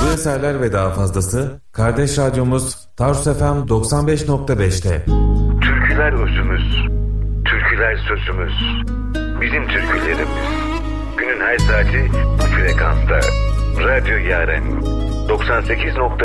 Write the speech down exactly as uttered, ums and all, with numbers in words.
eserler ve daha fazlası kardeş radyomuz Tarsus F M doksan beş nokta beş'te. Türküler özümüz, türküler sözümüz, bizim türkülerimiz. Günün her saati bu frekansta. Radyo Yaren doksan sekiz nokta